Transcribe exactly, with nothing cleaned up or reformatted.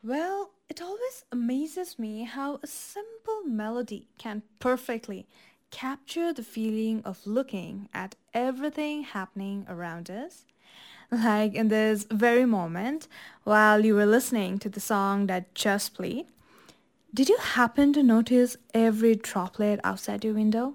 Well, it always amazes me how a simple melody can perfectly capture the feeling of looking at everything happening around us. Like in this very moment, while you were listening to the song that just played, did you happen to notice every droplet outside your window?